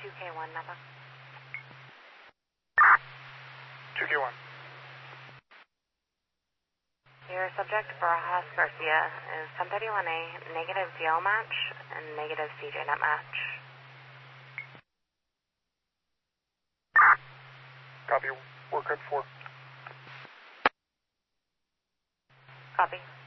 2K1, Napa. 2K1. Your subject, Barajas Garcia, is 1031A, negative DL match and negative CJ net match. Copy. We're good for. Copy.